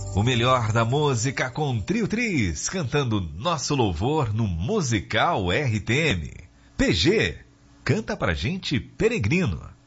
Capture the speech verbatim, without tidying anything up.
O melhor da música com Trio Tris, cantando nosso louvor no Musical R T M. P G, canta pra gente Peregrino.